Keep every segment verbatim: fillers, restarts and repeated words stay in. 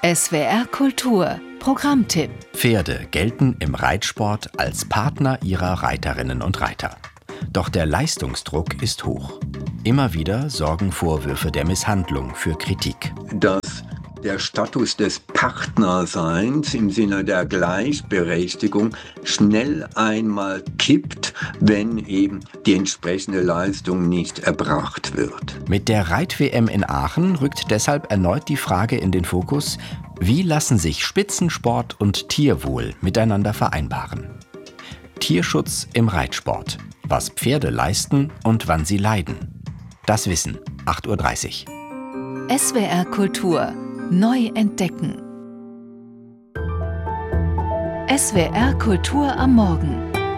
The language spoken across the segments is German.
S W R Kultur Programmtipp. Pferde gelten im Reitsport als Partner ihrer Reiterinnen und Reiter. Doch der Leistungsdruck ist hoch. Immer wieder sorgen Vorwürfe der Misshandlung für Kritik. Dass der Status des Partnerseins im Sinne der Gleichberechtigung schnell einmal kippt, wenn eben die entsprechende Leistung nicht erbracht wird. Mit der Reit-W M in Aachen rückt deshalb erneut die Frage in den Fokus: Wie lassen sich Spitzensport und Tierwohl miteinander vereinbaren? Tierschutz im Reitsport. Was Pferde leisten und wann sie leiden. Das Wissen, acht Uhr dreißig. S W R Kultur neu entdecken. S W R Kultur am Morgen.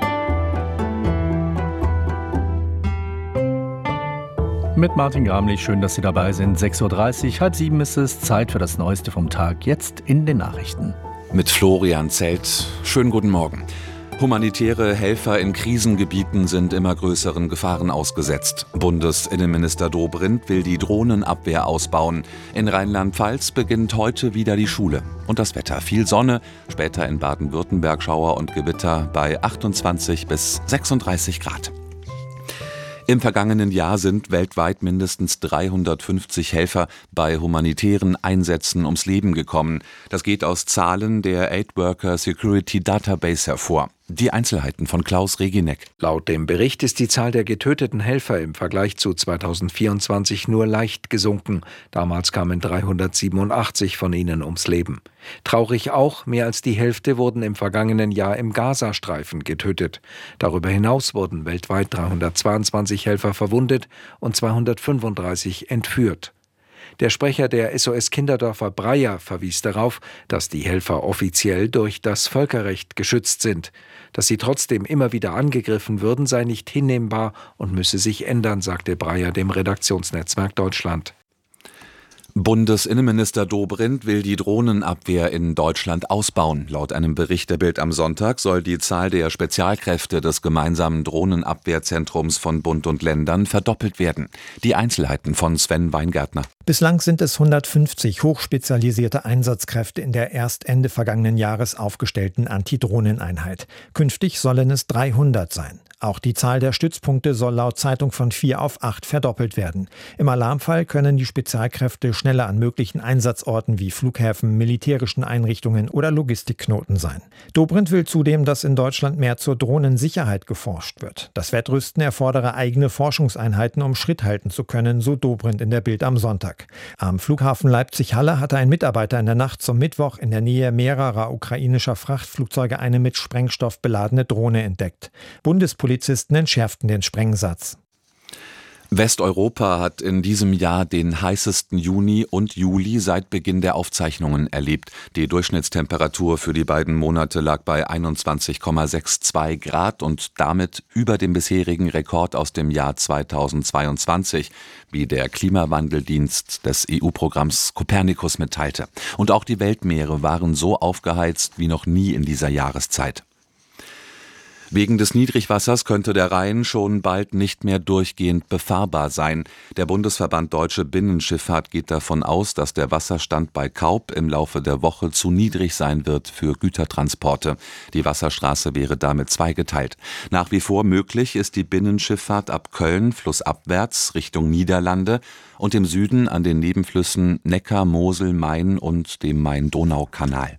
Mit Martin Gramlich, schön, dass Sie dabei sind. sechs Uhr dreißig, halb sieben ist es, Zeit für das Neueste vom Tag, jetzt in den Nachrichten. Mit Florian Zelt, schönen guten Morgen. Humanitäre Helfer in Krisengebieten sind immer größeren Gefahren ausgesetzt. Bundesinnenminister Dobrindt will die Drohnenabwehr ausbauen. In Rheinland-Pfalz beginnt heute wieder die Schule. Und das Wetter: viel Sonne, später in Baden-Württemberg Schauer und Gewitter bei achtundzwanzig bis sechsunddreißig Grad. Im vergangenen Jahr sind weltweit mindestens dreihundertfünfzig Helfer bei humanitären Einsätzen ums Leben gekommen. Das geht aus Zahlen der Aid Worker Security Database hervor. Die Einzelheiten von Klaus Regineck. Laut dem Bericht ist die Zahl der getöteten Helfer im Vergleich zu zweitausendvierundzwanzig nur leicht gesunken. Damals kamen dreihundertsiebenundachtzig von ihnen ums Leben. Traurig auch, mehr als die Hälfte wurden im vergangenen Jahr im Gazastreifen getötet. Darüber hinaus wurden weltweit dreihundertzweiundzwanzig Helfer verwundet und zweihundertfünfunddreißig entführt. Der Sprecher der S O S Kinderdörfer Breyer verwies darauf, dass die Helfer offiziell durch das Völkerrecht geschützt sind. Dass sie trotzdem immer wieder angegriffen würden, sei nicht hinnehmbar und müsse sich ändern, sagte Breyer dem Redaktionsnetzwerk Deutschland. Bundesinnenminister Dobrindt will die Drohnenabwehr in Deutschland ausbauen. Laut einem Bericht der Bild am Sonntag soll die Zahl der Spezialkräfte des gemeinsamen Drohnenabwehrzentrums von Bund und Ländern verdoppelt werden. Die Einzelheiten von Sven Weingärtner. Bislang sind es hundertfünfzig hochspezialisierte Einsatzkräfte in der erst Ende vergangenen Jahres aufgestellten Antidrohneneinheit. Künftig sollen es dreihundert sein. Auch die Zahl der Stützpunkte soll laut Zeitung von vier auf acht verdoppelt werden. Im Alarmfall können die Spezialkräfte schneller an möglichen Einsatzorten wie Flughäfen, militärischen Einrichtungen oder Logistikknoten sein. Dobrindt will zudem, dass in Deutschland mehr zur Drohnensicherheit geforscht wird. Das Wettrüsten erfordere eigene Forschungseinheiten, um Schritt halten zu können, so Dobrindt in der Bild am Sonntag. Am Flughafen Leipzig-Halle hatte ein Mitarbeiter in der Nacht zum Mittwoch in der Nähe mehrerer ukrainischer Frachtflugzeuge eine mit Sprengstoff beladene Drohne entdeckt. Bundespolizei Polizisten entschärften den Sprengsatz. Westeuropa hat in diesem Jahr den heißesten Juni und Juli seit Beginn der Aufzeichnungen erlebt. Die Durchschnittstemperatur für die beiden Monate lag bei einundzwanzig Komma zweiundsechzig Grad und damit über dem bisherigen Rekord aus dem Jahr zweitausendzweiundzwanzig, wie der Klimawandeldienst des E U-Programms Copernicus mitteilte. Und auch die Weltmeere waren so aufgeheizt wie noch nie in dieser Jahreszeit. Wegen des Niedrigwassers könnte der Rhein schon bald nicht mehr durchgehend befahrbar sein. Der Bundesverband Deutsche Binnenschifffahrt geht davon aus, dass der Wasserstand bei Kaub im Laufe der Woche zu niedrig sein wird für Gütertransporte. Die Wasserstraße wäre damit zweigeteilt. Nach wie vor möglich ist die Binnenschifffahrt ab Köln flussabwärts Richtung Niederlande und im Süden an den Nebenflüssen Neckar, Mosel, Main und dem Main-Donau-Kanal.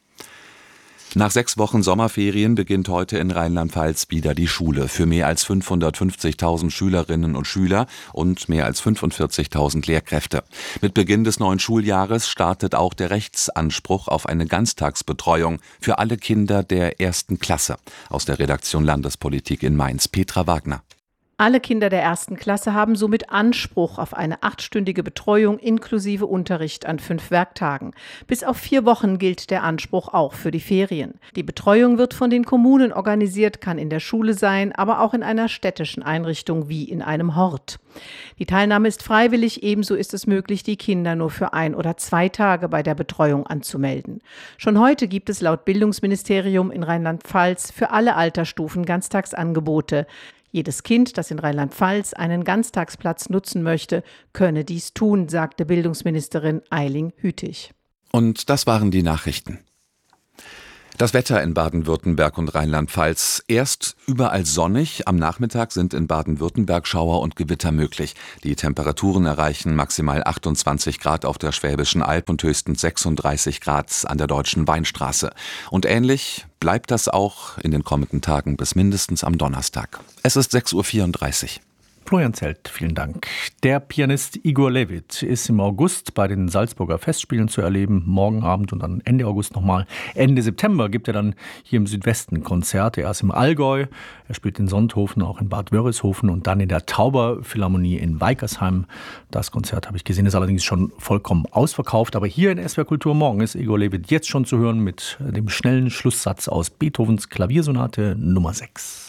Nach sechs Wochen Sommerferien beginnt heute in Rheinland-Pfalz wieder die Schule für mehr als fünfhundertfünfzigtausend Schülerinnen und Schüler und mehr als fünfundvierzigtausend Lehrkräfte. Mit Beginn des neuen Schuljahres startet auch der Rechtsanspruch auf eine Ganztagsbetreuung für alle Kinder der ersten Klasse. Aus der Redaktion Landespolitik in Mainz, Petra Wagner. Alle Kinder der ersten Klasse haben somit Anspruch auf eine achtstündige Betreuung inklusive Unterricht an fünf Werktagen. Bis auf vier Wochen gilt der Anspruch auch für die Ferien. Die Betreuung wird von den Kommunen organisiert, kann in der Schule sein, aber auch in einer städtischen Einrichtung wie in einem Hort. Die Teilnahme ist freiwillig, ebenso ist es möglich, die Kinder nur für ein oder zwei Tage bei der Betreuung anzumelden. Schon heute gibt es laut Bildungsministerium in Rheinland-Pfalz für alle Altersstufen Ganztagsangebote. Jedes Kind, das in Rheinland-Pfalz einen Ganztagsplatz nutzen möchte, könne dies tun, sagte Bildungsministerin Eiling Hütig. Und das waren die Nachrichten. Das Wetter in Baden-Württemberg und Rheinland-Pfalz. Erst überall sonnig. Am Nachmittag sind in Baden-Württemberg Schauer und Gewitter möglich. Die Temperaturen erreichen maximal achtundzwanzig Grad auf der Schwäbischen Alb und höchstens sechsunddreißig Grad an der Deutschen Weinstraße. Und ähnlich bleibt das auch in den kommenden Tagen bis mindestens am Donnerstag. Es ist sechs Uhr vierunddreißig. Florian Zelt, vielen Dank. Der Pianist Igor Levit ist im August bei den Salzburger Festspielen zu erleben. Morgen Abend und dann Ende August nochmal. Ende September gibt er dann hier im Südwesten Konzerte. Er ist im Allgäu, er spielt in Sonthofen, auch in Bad Wörishofen und dann in der Tauberphilharmonie in Weikersheim. Das Konzert habe ich gesehen, ist allerdings schon vollkommen ausverkauft. Aber hier in S W R Kultur morgen ist Igor Levit jetzt schon zu hören mit dem schnellen Schlusssatz aus Beethovens Klaviersonate Nummer sechs.